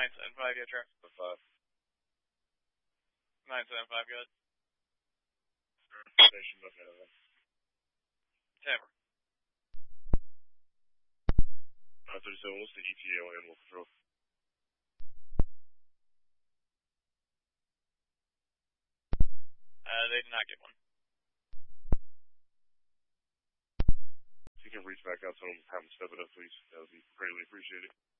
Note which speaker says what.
Speaker 1: 975, yeah, sure. 975, good.
Speaker 2: Station, okay.
Speaker 1: Tamper.
Speaker 2: 937, what's the ETA on Animal Control?
Speaker 1: They did not get one.
Speaker 2: If you can reach back out to them, have them step it up, please. That would be greatly appreciated.